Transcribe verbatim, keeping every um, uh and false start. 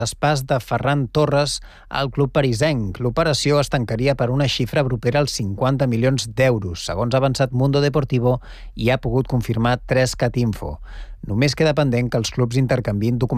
traspàs de Ferran Torres al club parisenc. L'operació es tancaria per una xifra propera als cinquanta milions d'euros, segons ha avançat Mundo Deportivo i ha pogut confirmar tres cat info. Només queda pendent que els clubs intercanviïn documentació